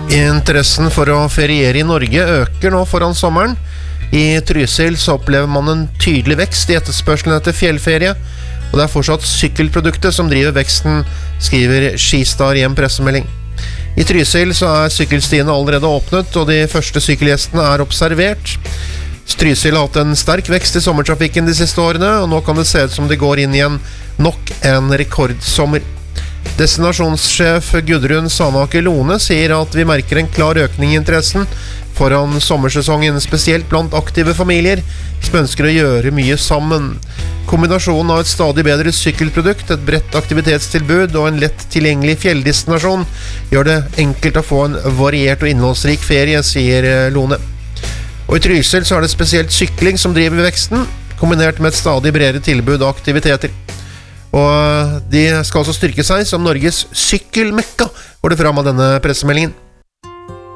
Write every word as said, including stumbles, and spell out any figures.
Interessen for å feriere i Norge øker nå foran sommeren. I Trysil så opplever man en tydelig vekst i etterspørselen etter fjellferie, og det er fortsatt sykkelproduktet som driver veksten, skriver Skistar i en pressemelding. I Trysil så er sykkelstiene allerede åpnet, og de første sykkelgjestene er observert. Trysil har hatt en sterk vekst i sommertrafikken de siste årene, og nå kan det se ut som det går inn igjen nok en rekordsommer. Destinasjonssjef Gudrun Sanaker Lone sier at vi merker en klar økning i interessen foran sommersesongen, spesielt blant aktive familier som ønsker å gjøre mye sammen. Kombinasjonen av et stadig bedre sykkelprodukt, et bredt aktivitetstilbud og en lett tilgjengelig fjelldestinasjon gjør det enkelt å få en variert og innholdsrik ferie, sier Lone. Og i Trysil så er det spesielt sykling som driver veksten, kombinert med et stadig bredere tilbud av aktiviteter. Og de skal altså styrke seg som Norges sykkelmekka, går det fram av denne pressemeldingen.